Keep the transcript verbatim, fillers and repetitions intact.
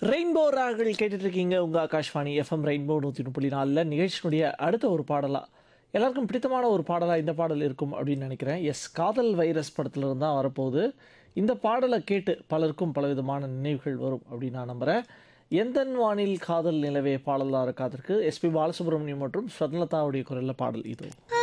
Rainbow ராகங்கள் கேட்டுட்டு இருக்கீங்க உங்கள் ஆகாஷ்வாணி எஃப்எம் ரெயின்போ நூற்றி முப்பத்தி நாலில் நிகழ்ச்சியினுடைய அடுத்த ஒரு பாடலாக எல்லாருக்கும் பிடித்தமான ஒரு பாடலாக இந்த பாடல் இருக்கும் அப்படின்னு நினைக்கிறேன். எஸ், காதல் வைரஸ் படத்துல இருந்து தான் வரப்போகுது. இந்த பாடலை கேட்டு பலருக்கும் பலவிதமான நினைவுகள் வரும் அப்படின்னு நான் நம்புகிறேன். எந்தன் வானில் காதல் நிலவே பாடலாக காத்திருக்கு எஸ்பி பாலசுப்ரமணியம் மற்றும் ஸ்வர்ணலதாவுடைய குரலில் பாடல் இது.